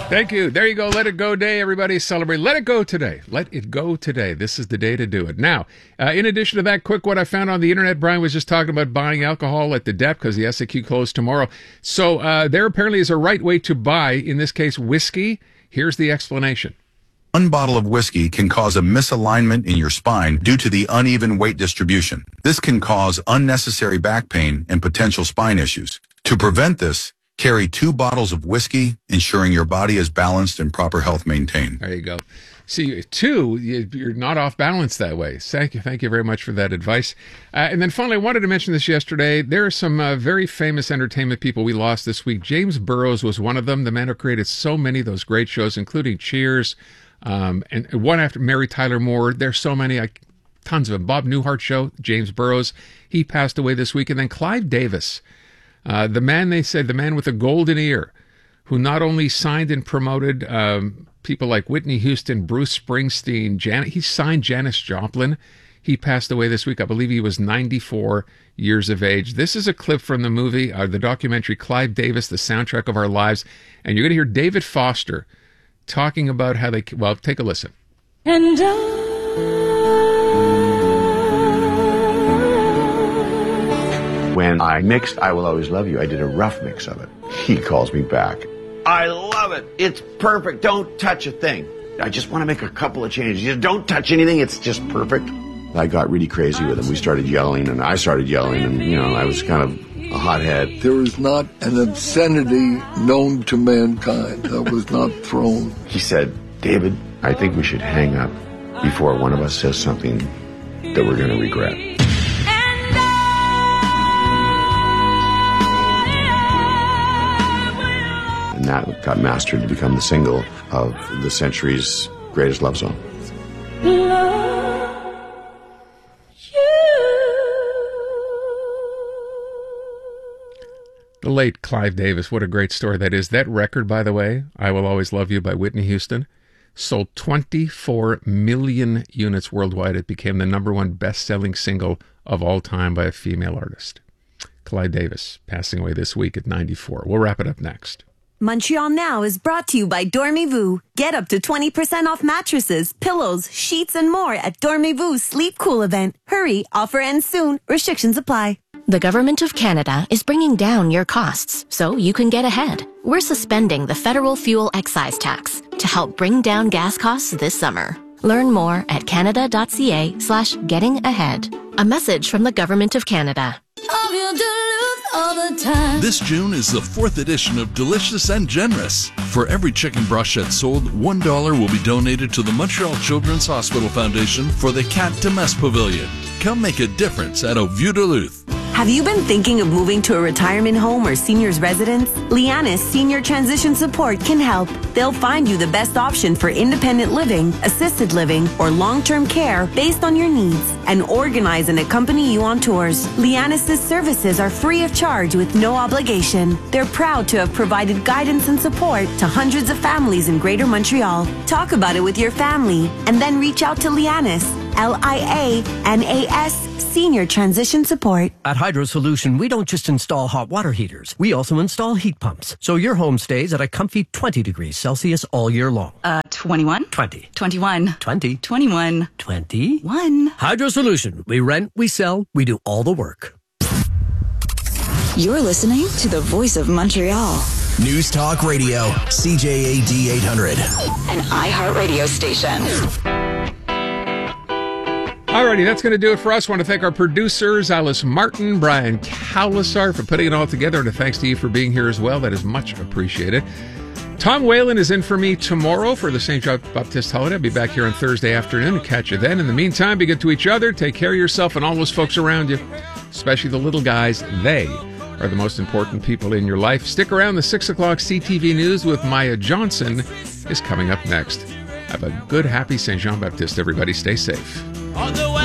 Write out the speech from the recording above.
Thank you. There you go. Let it go day, everybody. Celebrate. Let it go today. Let it go today. This is the day to do it. Now, in addition to that, quick what I found on the internet, Brian was just talking about buying alcohol at the dep because the SAQ closed tomorrow. So there apparently is a right way to buy, in this case, whiskey. Here's the explanation. One bottle of whiskey can cause a misalignment in your spine due to the uneven weight distribution. This can cause unnecessary back pain and potential spine issues. To prevent this, carry 2 bottles of whiskey, ensuring your body is balanced and proper health maintained. There you go. See, 2, you're not off balance that way. Thank you very much for that advice. And then finally, I wanted to mention this yesterday. There are some very famous entertainment people we lost this week. James Burrows was one of them. The man who created so many of those great shows, including Cheers, and one after Mary Tyler Moore. There's so many, tons of them. Bob Newhart Show, James Burrows. He passed away this week. And then Clive Davis. The man with the golden ear, who not only signed and promoted people like Whitney Houston, Bruce Springsteen, he signed Janis Joplin. He passed away this week. I believe he was 94 years of age. This is a clip from the movie, the documentary Clive Davis, the soundtrack of our lives. And you're going to hear David Foster talking about how take a listen. And when I mixed I Will Always Love You, I did a rough mix of it. He calls me back. I love it. It's perfect. Don't touch a thing. I just want to make a couple of changes. You don't touch anything. It's just perfect. I got really crazy with him. We started yelling, and I started yelling, and, I was kind of a hothead. There is not an obscenity known to mankind that was not thrown. He said, David, I think we should hang up before one of us says something that we're going to regret. And that got mastered to become the single of the century's greatest love song. The late Clive Davis, what a great story that is. That record, by the way, I Will Always Love You by Whitney Houston, sold 24 million units worldwide. It became the #1 best-selling single of all time by a female artist. Clive Davis, passing away this week at 94. We'll wrap it up next. Montreal Now is brought to you by Dormez-vous. Get up to 20% off mattresses, pillows, sheets, and more at Dormez-vous Sleep Cool event. Hurry, offer ends soon. Restrictions apply. The Government of Canada is bringing down your costs so you can get ahead. We're suspending the federal fuel excise tax to help bring down gas costs this summer. Learn more at canada.ca/gettingahead. A message from the Government of Canada. This June is the 4th edition of Delicious and Generous. For every chicken brochette sold, $1 will be donated to the Montreal Children's Hospital Foundation for the Cat de Messe Pavilion. Come make a difference at Au Vieux Duluth. Have you been thinking of moving to a retirement home or senior's residence? Lianis Senior Transition Support can help. They'll find you the best option for independent living, assisted living, or long-term care based on your needs and organize and accompany you on tours. Lianis' services are free of charge with no obligation. They're proud to have provided guidance and support to hundreds of families in Greater Montreal. Talk about it with your family and then reach out to Lianis, LIANAS Senior Transition Support. At Hydro Solution, we don't just install hot water heaters. We also install heat pumps, so your home stays at a comfy 20 degrees Celsius all year long. 21. 20. 21. 20. 21. 21. Hydro Solution. We rent, we sell, we do all the work. You're listening to the voice of Montreal. News Talk Radio, CJAD 800. An iHeartRadio station. Alrighty, that's going to do it for us. I want to thank our producers, Alice Martin, Brian Cowlisar, for putting it all together, and a thanks to you for being here as well. That is much appreciated. Tom Whalen is in for me tomorrow for the St. John Baptist holiday. I'll be back here on Thursday afternoon. Catch you then. In the meantime, be good to each other. Take care of yourself and all those folks around you, especially the little guys. They are the most important people in your life. Stick around. The 6 o'clock CTV News with Maya Johnson is coming up next. Have a good, happy St. Jean Baptiste, everybody. Stay safe.